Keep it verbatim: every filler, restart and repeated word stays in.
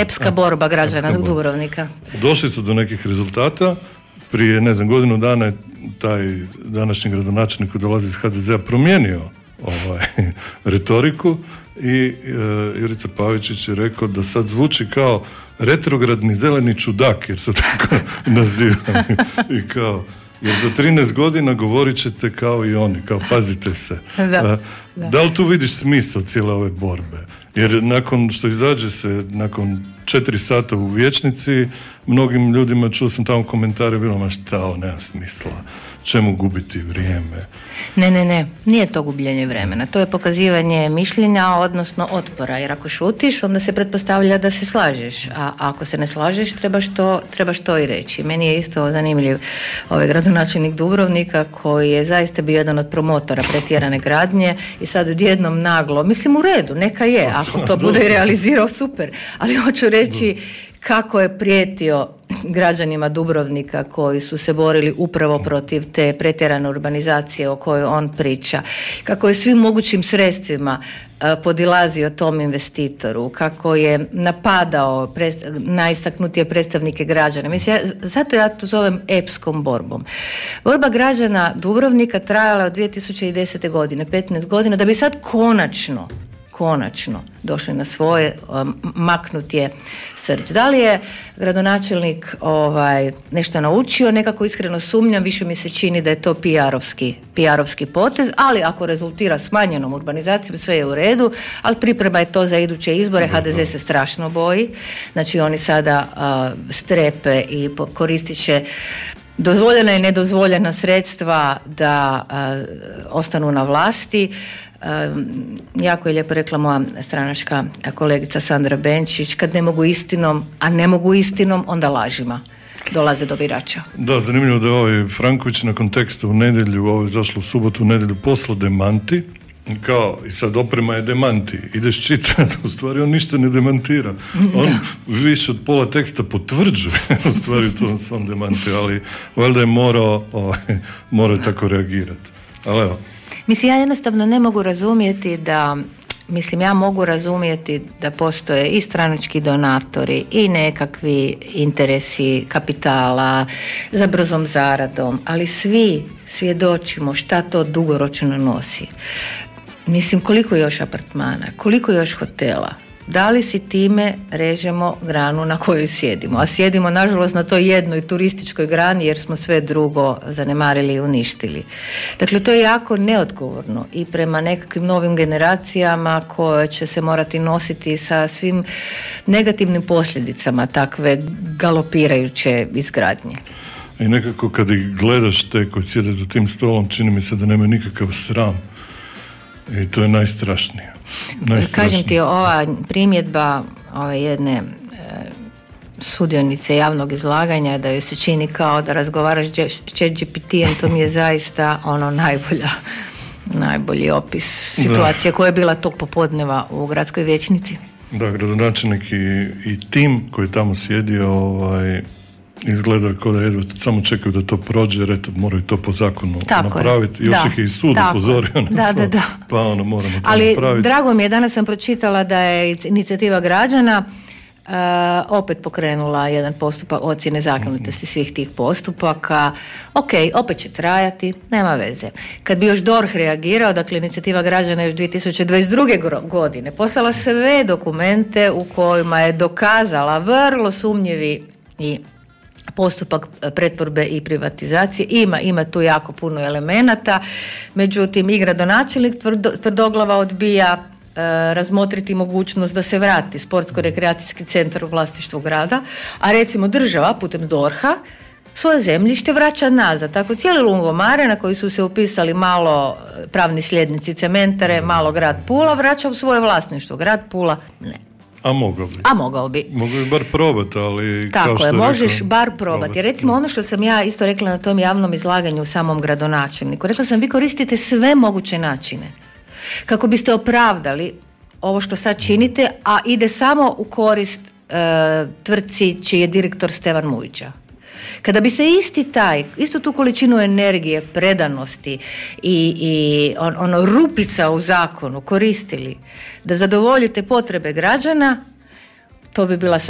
epska borba građana Dubrovnika. Došli su do nekih rezultata. Prije, ne znam, godinu dana je taj današnji gradonačelnik koji dolazi iz ha de zea promijenio ovaj, retoriku i e, Jurica Pavičić je rekao da sad zvuči kao retrogradni zeleni čudak, jer se tako naziva. I kao, jer za trinaest godina govorit ćete kao i oni, kao pazite se. Da, da. da. da li tu vidiš smisao cijele ove borbe? Jer nakon što izađe se, nakon četiri sata u vijećnici, mnogim ljudima, čuo sam tamo komentare, bilo ma šta, ovo nema smisla, čemu gubiti vrijeme? Ne, ne, ne, nije to gubljenje vremena, to je pokazivanje mišljenja, odnosno otpora, jer ako šutiš, onda se pretpostavlja da se slažeš, a ako se ne slažeš, trebaš to, trebaš to i reći. Meni je isto zanimljiv ovaj gradonačelnik Dubrovnika, koji je zaista bio jedan od promotora pretjerane gradnje i sad odjednom naglo, mislim u redu, neka je, ako to bude i realizirao, super, ali hoću reći kako je prijetio građanima Dubrovnika koji su se borili upravo protiv te pretjerane urbanizacije o kojoj on priča, kako je svim mogućim sredstvima uh, podilazio tom investitoru, kako je napadao pres, najistaknutije predstavnike građana. Mislim, ja, zato ja to zovem epskom borbom. Borba građana Dubrovnika trajala od dvije tisuće desete. godine, petnaest godina, da bi sad konačno konačno došli na svoje, um, maknut je srđ. Da li je gradonačelnik ovaj, nešto naučio, nekako iskreno sumnjam, više mi se čini da je to P R-ovski, P R-ovski potez, ali ako rezultira smanjenom urbanizacijom, sve je u redu, ali priprema je to za iduće izbore, ha de ze se strašno boji, znači oni sada uh, strepe i koristit će dozvoljena i nedozvoljena sredstva da uh, ostanu na vlasti. Um, jako je lijepo rekla moja stranačka kolegica Sandra Benčić, kad ne mogu istinom, a ne mogu istinom, onda lažima dolaze do birača. Da, zanimljivo da je ovaj Franković nakon teksta u nedjelju, ovo je zašlo u subotu u nedjelju, poslao demanti, kao, i sad oprema je demanti, ideš čitati, u stvari on ništa ne demantira, on da. više od pola teksta potvrđuje u stvari to svom demanti, ali valjda je morao, ovaj, morao tako reagirati. Ali evo. Mislim, ja jednostavno ne mogu razumjeti da, mislim, ja mogu razumjeti da postoje i stranački donatori i nekakvi interesi kapitala za brzom zaradom, ali svi svjedočimo šta to dugoročno nosi. Mislim, koliko još apartmana, koliko još hotela, da li si time režemo granu na kojoj sjedimo, a sjedimo nažalost na toj jednoj turističkoj grani jer smo sve drugo zanemarili i uništili. Dakle, to je jako neodgovorno i prema nekakvim novim generacijama koje će se morati nositi sa svim negativnim posljedicama takve galopirajuće izgradnje. I nekako kad ih gledaš te koji sjede za tim stolom, čini mi se da nema nikakav sram i to je najstrašnije. Kažem ti, ova primjedba ove jedne e, sudionice javnog izlaganja, da joj se čini kao da razgovaraš s chat G P T-em, to mi je zaista ono najbolja, najbolji opis situacije koja je bila tog popodneva u gradskoj vijećnici. Da, gradonačelnik i, i tim koji tamo sjedio ovaj, izgleda kao da jedva samo čekaju da to prođe, jer eto, moraju to po zakonu tako napraviti. Je. Još da. ih je i sud upozorio na da, to, da, da. pa ono moramo to ali napraviti. Ali drago mi je, danas sam pročitala da je inicijativa građana uh, opet pokrenula jedan postupak ocjene zakonitosti svih tih postupaka. Ok, opet će trajati, nema veze. Kad bi još D O R H reagirao, dakle inicijativa građana još dvije tisuće dvadeset druge godine poslala sve dokumente u kojima je dokazala vrlo sumnjivi i postupak pretvorbe i privatizacije. Ima, ima tu jako puno elemenata, međutim i gradonačelnik tvrdo, tvrdoglava odbija e, razmotriti mogućnost da se vrati sportsko-rekreacijski centar u vlasništvu grada, a recimo država putem D O R H-a svoje zemljište vraća nazad. Tako cijeli Lungomare na koji su se upisali malo pravni sljednici cementare, malo grad Pula vraća u svoje vlasništvo. Grad Pula ne. A mogao bi. A mogao bi. Mogao bi bar probati, ali tako kao što je, je možeš rekao, bar probati. Recimo ono što sam ja isto rekla na tom javnom izlaganju u samom gradonačelniku. Rekla sam, vi koristite sve moguće načine kako biste opravdali ovo što sad činite, a ide samo u korist e, tvrtci čiji je direktor Stevan Mujića. Kada bi se isti taj, istu tu količinu energije, predanosti i, i on, ono rupica u zakonu koristili da zadovoljite potrebe građana, to bi bila